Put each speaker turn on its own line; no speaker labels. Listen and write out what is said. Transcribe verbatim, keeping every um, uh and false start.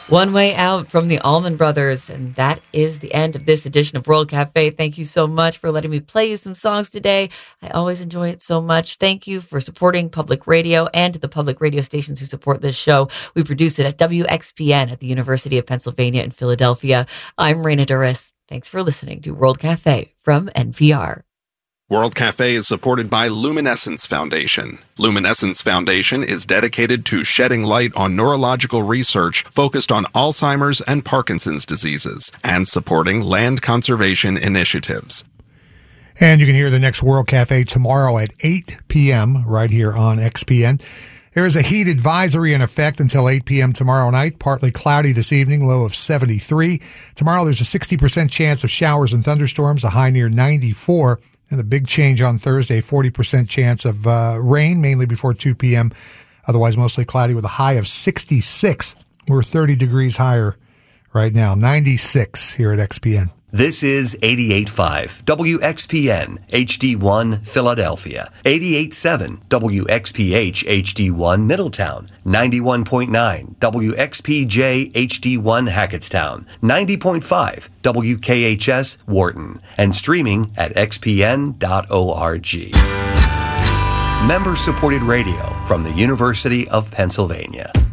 One Way Out from the Allman Brothers. And that is the end of this edition of World Cafe. Thank you so much for letting me play you some songs today. I always enjoy it so much. Thank you for supporting public radio and to the public radio stations who support this show. We produce it at W X P N at the University of Pennsylvania in Philadelphia. I'm Raina Duras. Thanks for listening to World Cafe from N P R.
World Cafe is supported by Luminescence Foundation. Luminescence Foundation is dedicated to shedding light on neurological research focused on Alzheimer's and Parkinson's diseases and supporting land conservation initiatives.
And you can hear the next World Cafe tomorrow at eight p.m. right here on X P N. There is a heat advisory in effect until eight p.m. tomorrow night. Partly cloudy this evening, low of seventy-three. Tomorrow there's a sixty percent chance of showers and thunderstorms, a high near ninety-four. And a big change on Thursday, forty percent chance of uh, rain, mainly before two p.m. Otherwise mostly cloudy with a high of sixty-six. We're thirty degrees higher right now, ninety-six here at X P N.
This is eighty-eight point five W X P N H D one Philadelphia, eighty-eight point seven W X P H H D one Middletown, ninety-one point nine W X P J H D one Hackettstown, ninety point five W K H S Wharton, and streaming at x p n dot org. Member-supported radio from the University of Pennsylvania.